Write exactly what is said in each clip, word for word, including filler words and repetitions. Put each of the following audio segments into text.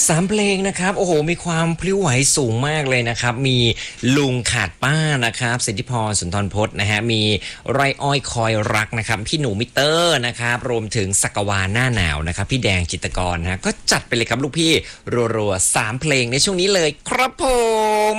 สามเพลงนะครับโอ้โหมีความพลิ้วไหวสูงมากเลยนะครับมีลุงขาดป้านะครับสิทธิพรสุนทรพจน์นะฮะมีไรอ้อยคอยรักนะครับพี่หนูมิเตอร์นะครับรวมถึงสักวาหน้าหนาวนะครับพี่แดงจิตรกรนะฮะก็จัดไปเลยครับลูกพี่รัวๆสามเพลงในช่วงนี้เลยครับผม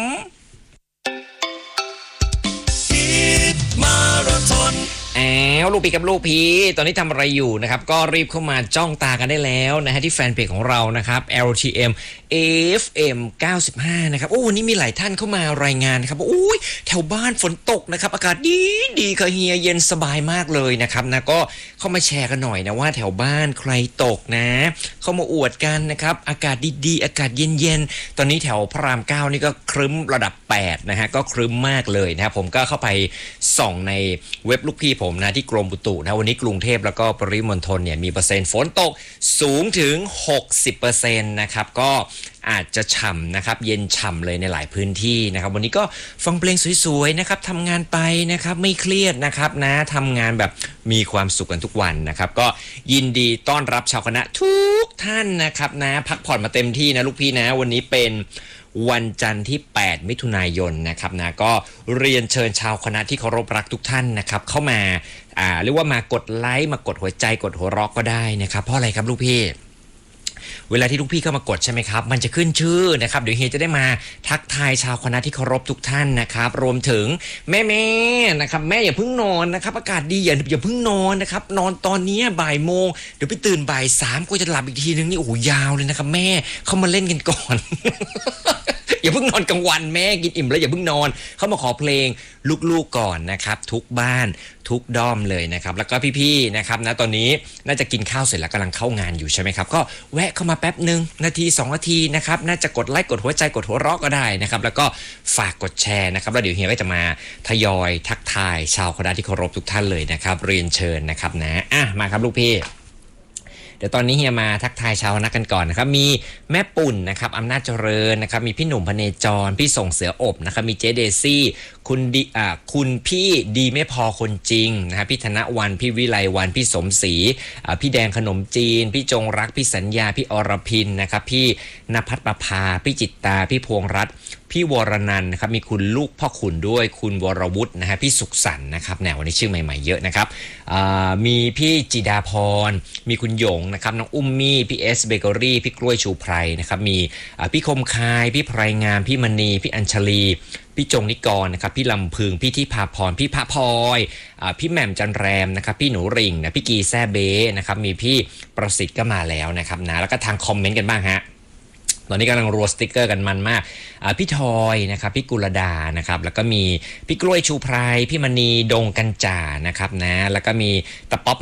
มาราธอนแอวลูกพี่กับลูกพี่ตอนนี้ทำอะไรอยู่นะครับก็รีบเข้ามาจ้องตากันได้แล้วนะฮะที่แฟนเพจของเรานะครับ แอล ที เอ็ม เอ เอฟ เอ็ม เก้าสิบห้านะครับโอ้วันนี้มีหลายท่านเข้ามารายงานนะครับโอ้ยแถวบ้านฝนตกนะครับอากาศดีดีค่ะเฮียเย็นสบายมากเลยนะครับนะก็เข้ามาแชร์กันหน่อยนะว่าแถวบ้านใครตกนะเข้ามาอวดกันนะครับอากาศดีๆอากาศเย็นๆตอนนี้แถวพระรามเก้านี่ก็ครึ้มระดับแปดนะฮะก็ครึ้มมากเลยนะครับผมก็เข้าไปส่องในเว็บลูกพี่ผมนะที่กรมอุตุนะวันนี้กรุงเทพแล้วก็ปริมณฑลเนี่ยมีเปอร์เซ็นต์ฝนตกสูงถึง หกสิบเปอร์เซ็นต์ นะครับก็อาจจะฉ่ำนะครับเย็นฉ่ำเลยในหลายพื้นที่นะครับวันนี้ก็ฟังเพลงสวยๆนะครับทำงานไปนะครับไม่เครียดนะครับนะทำงานแบบมีความสุขกันทุกวันนะครับก็ยินดีต้อนรับชาวคณะทุกท่านนะครับนะพักผ่อนมาเต็มที่นะลูกพี่นะวันนี้เป็นวันจันทร์ที่แปดมิถุนายนนะครับนะก็เรียนเชิญชาวคณะที่เคารพรักทุกท่านนะครับเข้ามาอ่าเรียกว่ามากดไลค์มากดหัวใจกดหัวเราะก็ได้นะครับเพราะอะไรครับลูกพี่เวลาที่ลูกพี่เข้ามากดใช่ไหมครับมันจะขึ้นชื่อนะครับเดี๋ยวเฮียจะได้มาทักทายชาวคณะที่เคารพทุกท่านนะครับรวมถึงแม่แม่นะครับแม่อย่าเพิ่งนอนนะครับอากาศดีอย่าอย่าเพิ่งนอนนะครับนอนตอนนี้บ่ายโมงเดี๋ยวไปตื่นบ่ายสามก็จะหลับอีกทีนึงนี่โอ้โหยาวเลยนะครับแม่เข้ามาเล่นกันก่อน อย่าเพิ่งนอนกลางวันแม่กินอิ่มแล้วอย่าเพิ่งนอนเข้ามาขอเพลงลูกๆก่อนนะครับทุกบ้านทุกด้อมเลยนะครับแล้วก็พี่ๆนะครับนะตอนนี้น่าจะกินข้าวเสร็จแล้วกำลังเข้างานอยู่ใช่ไหมครับก็แวะเข้ามาแป๊บหนึ่งนาทีสองนาทีนะครับน่าจะกดไลค์กดหัวใจกดหัวเราะก็ได้นะครับแล้วก็ฝากกดแชร์นะครับแล้วเดี๋ยวเฮียก็จะมาทยอยทักทายชาวคณะที่เคารพทุกท่านเลยนะครับเรียนเชิญนะครับนะอ่ะมาครับลูกพี่เดี๋ยวตอนนี้เฮียมาทักทายชาวนักกันก่อนนะครับมีแม่ปุ่นนะครับอำนาจเจริญนะครับมีพี่หนุ่มพเนจรพี่ส่งเสืออบนะครับมีเจเดซี่คุณดีอ่าคุณพี่ดีไม่พอคนจริงนะครับพี่ธนวันพี่วิไลวันพี่สมศรีอ่าพี่แดงขนมจีนพี่จงรักพี่สัญญาพี่อรพินนะครับพี่ณภัทรประภาพี่จิตตาพี่พวงรัตน์พี่วรนันท์นะครับมีคุณลูกพ่อขุนด้วยคุณวรวุฒินะฮะพี่สุขสันต์นะครับแนววันนี้ชื่อใหม่ๆเยอะนะครับมีพี่จิดาพรมีคุณหยงนะครับน้องอุ้มมี่พี่เอสเบเกอรี่พี่กล้วยชูไพรนะครับมีพี่คมคายพี่ไพรงามพี่มณีพี่อัญชลีพี่จงนิกรนะครับพี่ลำพึงพี่ที่พาพรพี่พระพลอยพี่แหม่มจันแรมนะครับพี่หนูริ่งนะพี่กีแซ่เบ้นะครับมีพี่ประสิทธิ์ก็มาแล้วนะครับนะแล้วก็ทางคอมเมนต์กันบ้างฮะตอนนี้กำลังรัวสติ๊กเกอร์กันมันมากพี่ทอยนะครับพี่กุลดานะครับแล้วก็มีพี่กล้วยชูไพรพี่มณีดงกันจ่านะครับนะแล้วก็มีตะป๊อบ